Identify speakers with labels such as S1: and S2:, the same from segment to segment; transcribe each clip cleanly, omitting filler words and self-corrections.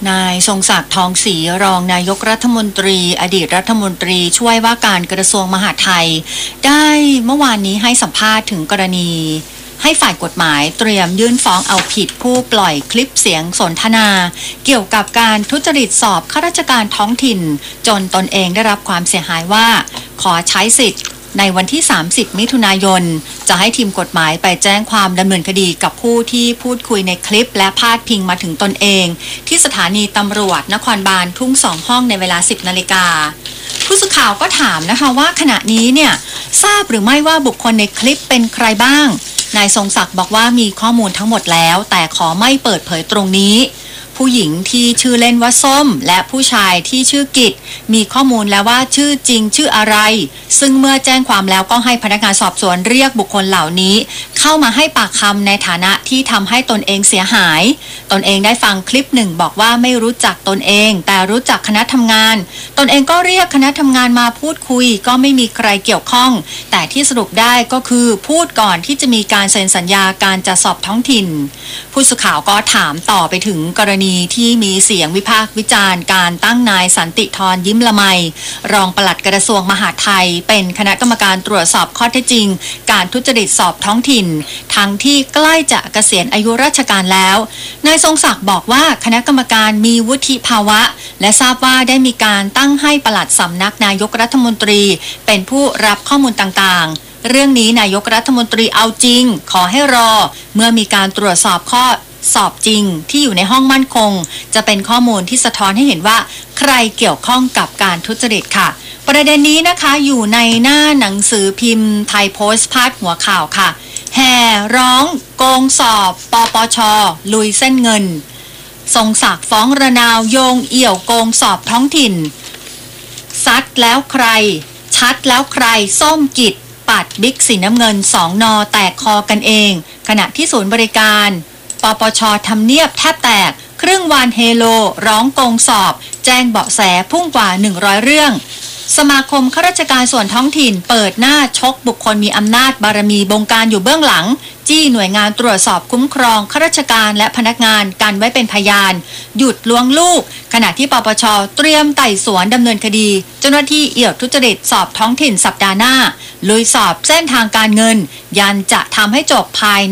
S1: นายทรงศักดิ์ทองศรีรองนายกรัฐมนตรีอดีตรัฐมนตรีช่วยว่าการกระทรวงมหาดไทยได้เมื่อวานนี้ให้สัมภาษณ์ถึงกรณีให้ฝ่ายกฎหมายเตรียมยื่นฟ้องเอาผิดผู้ปล่อยคลิปเสียงสนทนาเกี่ยวกับการทุจริตสอบข้าราชการท้องถิ่นจนตนเองได้รับความเสียหายว่าขอใช้สิทธิ์ในวันที่30มิถุนายนจะให้ทีมกฎหมายไปแจ้งความดำเนินคดีกับผู้ที่พูดคุยในคลิปและพาดพิงมาถึงตนเองที่สถานีตำรวจนครบาลทุ่ง2ห้องในเวลา 10 นาฬิกาผู้สื่อข่าวก็ถามนะคะว่าขณะนี้เนี่ยทราบหรือไม่ว่าบุคคลในคลิปเป็นใครบ้างนายทรงศักดิ์บอกว่ามีข้อมูลทั้งหมดแล้วแต่ขอไม่เปิดเผยตรงนี้ผู้หญิงที่ชื่อเล่นว่าส้มและผู้ชายที่ชื่อกิจมีข้อมูลแล้วว่าชื่อจริงชื่ออะไรซึ่งเมื่อแจ้งความแล้วก็ให้พนักงานสอบสวนเรียกบุคคลเหล่านี้เข้ามาให้ปากคำในฐานะที่ทำให้ตนเองเสียหายตนเองได้ฟังคลิปหนึ่งบอกว่าไม่รู้จักตนเองแต่รู้จักคณะทำงานตนเองก็เรียกคณะทำงานมาพูดคุยก็ไม่มีใครเกี่ยวข้องแต่ที่สรุปได้ก็คือพูดก่อนที่จะมีการเซ็นสัญญาการจัดสอบท้องถิ่นผู้สื่อข่าวก็ถามต่อไปถึงกรณีที่มีเสียงวิพากษ์วิจารณ์การตั้งนายสันติธรยิ้มละไมรองปลัดกระทรวงมหาดไทยเป็นคณะกรรมการตรวจสอบข้อเท็จจริงการทุจริตสอบท้องถิ่นทั้งที่ใกล้จะเกษียณอายุราชการแล้วนายทรงศักดิ์บอกว่าคณะกรรมการมีวุฒิภาวะและทราบว่าได้มีการตั้งให้ปลัดสำนักนายกรัฐมนตรีเป็นผู้รับข้อมูลต่างๆเรื่องนี้นายกรัฐมนตรีเอาจริงขอให้รอเมื่อมีการตรวจสอบข้อสอบจริงที่อยู่ในห้องมั่นคงจะเป็นข้อมูลที่สะท้อนให้เห็นว่าใครเกี่ยวข้องกับการทุจริตค่ะประเด็นนี้นะคะอยู่ในหน้าหนังสือพิมพ์ไทยโพสต์พาดหัวข่าวค่ะแห่ร้องโกงสอบปปช.ลุยเส้นเงินทรงศักดิ์ฟ้องระนาวโยงเอี่ยวโกงสอบท้องถิ่นซัดแล้วใครชัดแล้วใครส้มกิจปัดบิ๊กสีน้ำเงิน2 นอแตกคอกันเองขณะที่ศูนย์บริการปปช.ทำเนียบแทบแตกครึ่งวันเฮโลร้องโกงสอบแจ้งเบาะแสพุ่งกว่า100เรื่องสมาคมข้าราชการส่วนท้องถิ่นเปิดหน้าชกบุคคลมีอำนาจบารมีบงการอยู่เบื้องหลังจี้หน่วยงานตรวจสอบคุ้มครองข้าราชการและพนักงานกันไว้เป็นพยานหยุดล้วงลูกขณะที่ปปช.เตรียมไต่สวนดำเนินคดีเจ้าหน้าที่เอี่ยวทุจริตสอบท้องถิ่นสัปดาห์หน้าลุยสอบเส้นทางการเงินยันจะทำให้จบภายใน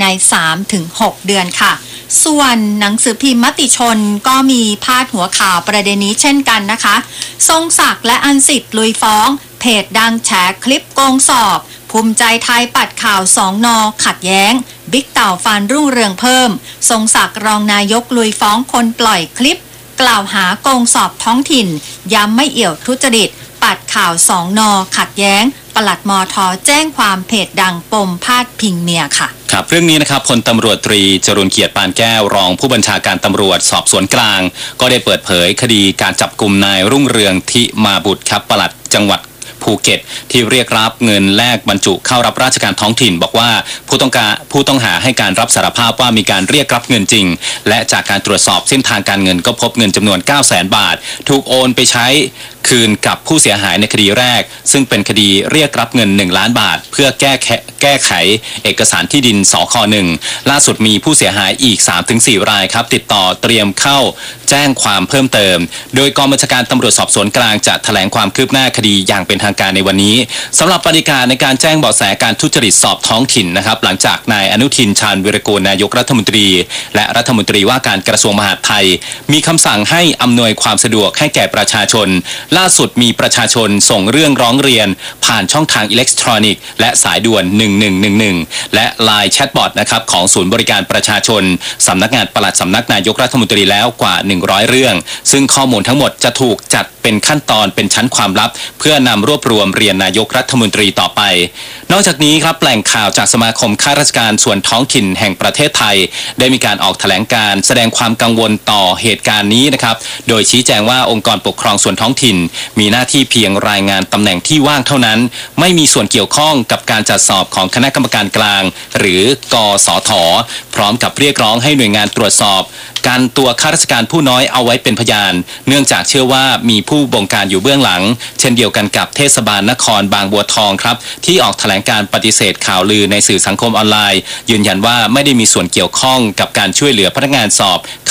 S1: 3-6 เดือนค่ะส่วนหนังสือพิมพ์มติชนก็มีพาดหัวข่าวประเด็นนี้เช่นกันนะคะทรงศักดิ์และอันสิทธิ์ลุยฟ้องเพจดังแฉคลิปโกงสอบภูมิใจไทยปัดข่าว2 นอขัดแย้งบิ๊กเต่าฟันรุ่งเรืองเพิ่มทรงศักดิ์รองนายกลุยฟ้องคนปล่อยคลิปกล่าวหาโกงสอบท้องถิ่นย้ำไม่เอี่ยวทุจริตปัดข่าว2 นอขัดแย้งปลัดมท.แจ้งความเพจดังปมพาดพิงเมียค่ะ
S2: ครับเรื่องนี้นะครับพลตำรวจตรีจรูญเกียรติปานแก้วรองผู้บัญชาการตำรวจสอบสวนกลางก็ได้เปิดเผยคดีการจับกุมนายรุ่งเรืองทิมาบุตรครับปลัดจังหวัดภูเก็ตที่เรียกรับเงินแลกบรรจุเข้ารับราชการท้องถิ่นบอกว่าผู้ต้องหาให้การรับสารภาพว่ามีการเรียกรับเงินจริงและจากการตรวจสอบเส้นทางการเงินก็พบเงินจำนวน 900,000 บาทถูกโอนไปใช้คืนกับผู้เสียหายในคดีแรกซึ่งเป็นคดีเรียกรับเงิน1 ล้านบาทเพื่อแก้ไขเอกสารที่ดินสค.1ล่าสุดมีผู้เสียหายอีก 3-4 รายครับติดต่อเตรียมเข้าแจ้งความเพิ่มเติมโดยกองบัญชาการตำรวจสอบสวนกลางจะแถลงความคืบหน้าคดีอย่างเป็นทางการในวันนี้สำหรับบรรยากาศในการแจ้งเบาะแสการทุจริตสอบท้องถิ่นนะครับหลังจากนายอนุทินชาญวิรากูลนายกรัฐมนตรีและรัฐมนตรีว่าการกระทรวงมหาดไทยมีคำสั่งให้อำนวยความสะดวกให้แก่ประชาชนล่าสุดมีประชาชนส่งเรื่องร้องเรียนผ่านช่องทางอิเล็กทรอนิกส์และสายด่วน1111และไลน์แชทบอทนะครับของศูนย์บริการประชาชนสำนักงานปลัดสำนักนายกรัฐมนตรีแล้วกว่า100เรื่องซึ่งข้อมูลทั้งหมดจะถูกจัดเป็นขั้นตอนเป็นชั้นความลับเพื่อนำรวบรวมเรียนนายกรัฐมนตรีต่อไปนอกจากนี้ครับแหล่งข่าวจากสมาคมข้าราชการส่วนท้องถิ่นแห่งประเทศไทยได้มีการออกแถลงการแสดงความกังวลต่อเหตุการณ์นี้นะครับโดยชี้แจงว่าองค์กรปกครองส่วนท้องถิ่นมีหน้าที่เพียงรายงานตำแหน่งที่ว่างเท่านั้นไม่มีส่วนเกี่ยวข้องกับการจัดสอบของคณะกรรมการกลางหรือกสท.พร้อมกับเรียกร้องให้หน่วยงานตรวจสอบการตัวข้าราชการผู้น้อยเอาไว้เป็นพยานเนื่องจากเชื่อว่ามีผู้บงการอยู่เบื้องหลังเช่นเดียวกันกับเทศบาลนครบางบัวทองครับที่ออกแถลงการปฏิเสธข่าวลือในสื่อสังคมออนไลน์ยืนยันว่าไม่ได้มีส่วนเกี่ยวข้องกับการช่วยเหลือพนักงานสอบเข้า